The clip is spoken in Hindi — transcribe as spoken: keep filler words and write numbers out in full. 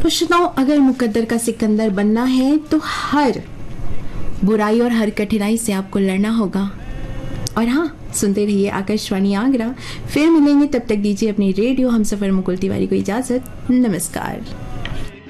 तो श्रोताओं, अगर मुकद्दर का सिकंदर बनना है तो हर बुराई और हर कठिनाई से आपको लड़ना होगा। और हाँ, सुनते रहिए आकाशवाणी आगरा। फिर मिलेंगे, तब तक दीजिए अपनी रेडियो हमसफर मुकुल तिवारी को इजाजत। नमस्कार।